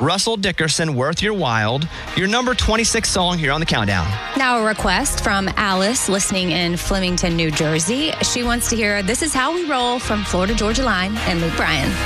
Russell Dickerson, Worth Your While, your number 26 song here on the countdown. Now a request from Alice, listening in Flemington, New Jersey. She wants to hear This Is How We Roll from Florida Georgia Line and Luke Bryan.